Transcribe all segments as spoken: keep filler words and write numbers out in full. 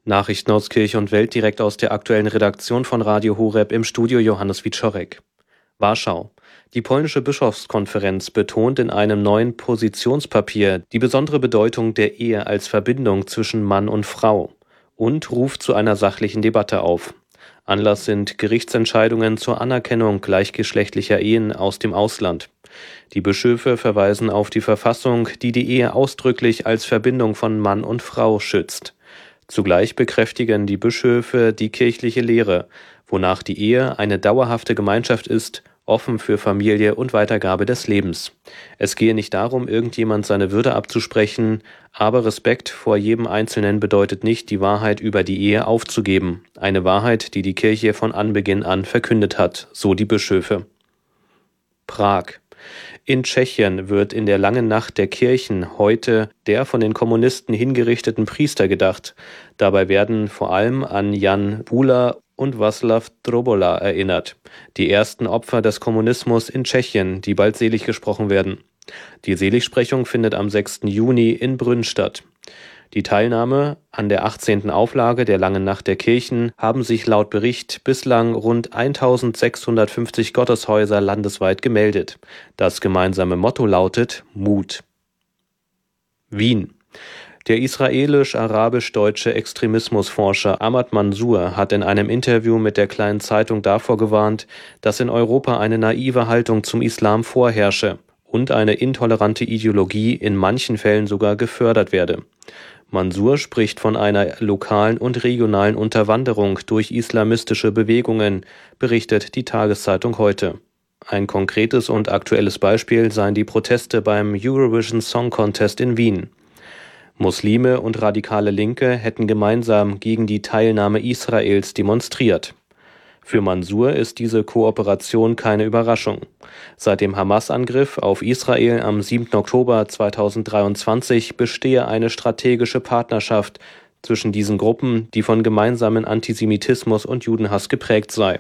Nachrichten aus Kirche und Welt direkt aus der aktuellen Redaktion von Radio Horeb, im Studio Johannes Wieczorek. Warschau. Die polnische Bischofskonferenz betont in einem neuen Positionspapier die besondere Bedeutung der Ehe als Verbindung zwischen Mann und Frau und ruft zu einer sachlichen Debatte auf. Anlass sind Gerichtsentscheidungen zur Anerkennung gleichgeschlechtlicher Ehen aus dem Ausland. Die Bischöfe verweisen auf die Verfassung, die die Ehe ausdrücklich als Verbindung von Mann und Frau schützt. Zugleich bekräftigen die Bischöfe die kirchliche Lehre, wonach die Ehe eine dauerhafte Gemeinschaft ist, offen für Familie und Weitergabe des Lebens. Es gehe nicht darum, irgendjemand seine Würde abzusprechen, aber Respekt vor jedem Einzelnen bedeutet nicht, die Wahrheit über die Ehe aufzugeben. Eine Wahrheit, die die Kirche von Anbeginn an verkündet hat, so die Bischöfe. Prag. In Tschechien wird in der langen Nacht der Kirchen heute der von den Kommunisten hingerichteten Priester gedacht. Dabei werden vor allem an Jan Bula und Václav Drobola erinnert, die ersten Opfer des Kommunismus in Tschechien, die bald selig gesprochen werden. Die Seligsprechung findet am sechsten Juni in Brünn statt. Die Teilnahme an der achtzehnten Auflage der Langen Nacht der Kirchen haben sich laut Bericht bislang rund eintausendsechshundertfünfzig Gotteshäuser landesweit gemeldet. Das gemeinsame Motto lautet Mut. Wien. Der israelisch-arabisch-deutsche Extremismusforscher Ahmad Mansour hat in einem Interview mit der Kleinen Zeitung davor gewarnt, dass in Europa eine naive Haltung zum Islam vorherrsche und eine intolerante Ideologie in manchen Fällen sogar gefördert werde. Mansour spricht von einer lokalen und regionalen Unterwanderung durch islamistische Bewegungen, berichtet die Tageszeitung Heute. Ein konkretes und aktuelles Beispiel seien die Proteste beim Eurovision Song Contest in Wien. Muslime und radikale Linke hätten gemeinsam gegen die Teilnahme Israels demonstriert. Für Mansour ist diese Kooperation keine Überraschung. Seit dem Hamas-Angriff auf Israel am siebten Oktober zweitausenddreiundzwanzig bestehe eine strategische Partnerschaft zwischen diesen Gruppen, die von gemeinsamen Antisemitismus und Judenhass geprägt sei.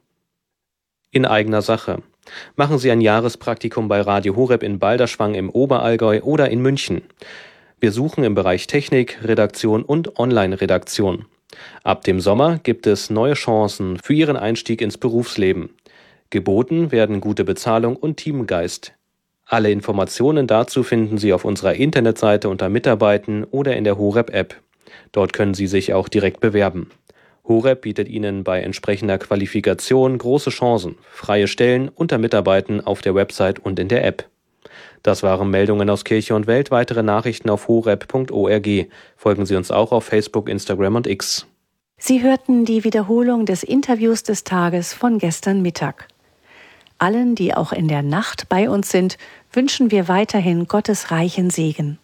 In eigener Sache. Machen Sie ein Jahrespraktikum bei Radio Horeb in Balderschwang im Oberallgäu oder in München. Wir suchen im Bereich Technik, Redaktion und Online-Redaktion. Ab dem Sommer gibt es neue Chancen für Ihren Einstieg ins Berufsleben. Geboten werden gute Bezahlung und Teamgeist. Alle Informationen dazu finden Sie auf unserer Internetseite unter Mitarbeiten oder in der Horeb-App. Dort können Sie sich auch direkt bewerben. Horeb bietet Ihnen bei entsprechender Qualifikation große Chancen, freie Stellen unter Mitarbeiten auf der Website und in der App. Das waren Meldungen aus Kirche und Welt. Weitere Nachrichten auf horeb punkt org. Folgen Sie uns auch auf Facebook, Instagram und X. Sie hörten die Wiederholung des Interviews des Tages von gestern Mittag. Allen, die auch in der Nacht bei uns sind, wünschen wir weiterhin Gottes reichen Segen.